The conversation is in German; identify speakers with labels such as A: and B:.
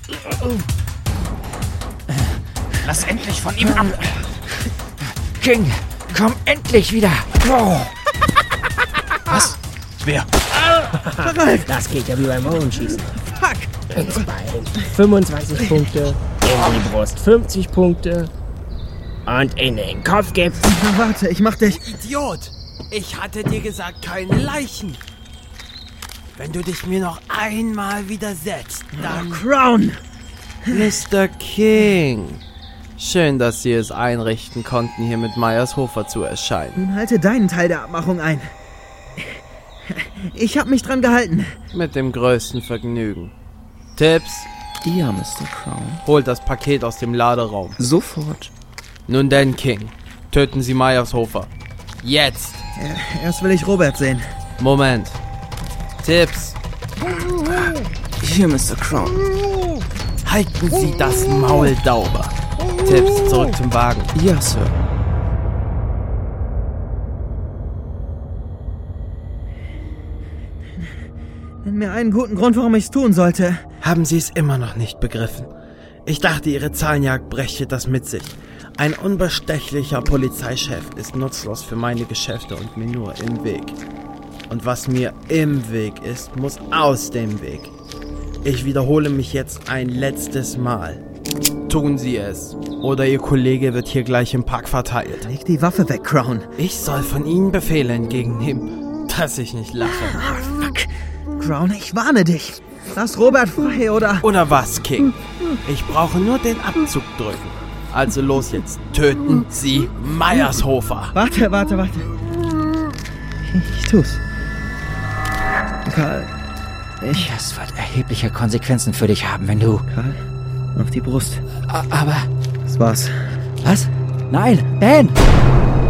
A: Lass endlich von ihm ab.
B: King, komm endlich wieder. Oh.
A: Was? Wer?
C: Das geht ja wie beim Bogenschießen.
A: Fuck.
C: Ins Bein 25 Punkte, in die Brust 50 Punkte und in den Kopf gibt's...
D: Na, warte, ich mach dich...
E: Idiot! Ich hatte dir gesagt, keine Leichen. Wenn du dich mir noch einmal widersetzt, dann...
D: Crown!
F: Mr. King. Schön, dass Sie es einrichten konnten, hier mit Meyershofer zu erscheinen.
D: Nun halte deinen Teil der Abmachung ein. Ich hab mich dran gehalten.
F: Mit dem größten Vergnügen. Tipps,
B: Ja, Mr. Crown.
F: holt das Paket aus dem Laderaum.
B: Sofort.
F: Nun denn, King. Töten Sie Meyershofer. Jetzt!
D: Erst will ich Robert sehen.
F: Moment. Tipps,
B: Hier, Mr. Crown.
F: halten Sie das Maul sauber. Tipps, zurück zum Wagen.
B: Ja, Sir.
D: Nenn mir einen guten Grund, warum ich es tun sollte.
F: Haben Sie es immer noch nicht begriffen? Ich dachte, Ihre Zahlenjagd brächte das mit sich. Ein unbestechlicher Polizeichef ist nutzlos für meine Geschäfte und mir nur im Weg. Und was mir im Weg ist, muss aus dem Weg. Ich wiederhole mich jetzt ein letztes Mal. Tun Sie es, oder Ihr Kollege wird hier gleich im Park verteilt.
D: Leg die Waffe weg, Crown.
F: Ich soll von Ihnen Befehle entgegennehmen, dass ich nicht lache.
D: Fuck. Crown, ich warne dich. Lass Robert frei, oder...
F: Oder was, King? Ich brauche nur den Abzug drücken. Also los jetzt, töten Sie Meyershofer.
D: Warte. Ich tu's. Karl,
B: Das wird erhebliche Konsequenzen für dich haben, wenn du...
D: Karl, auf die Brust.
B: Aber...
D: Das war's.
B: Was? Nein, Ben!